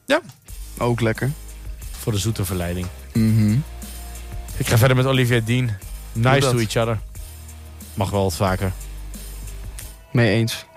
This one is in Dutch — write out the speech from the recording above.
Ja. Ook lekker. Voor de zoete verleiding. Mhm. Ik ga verder met Olivia Dean. Nice dat. to each other. Mag wel wat vaker. Mee eens.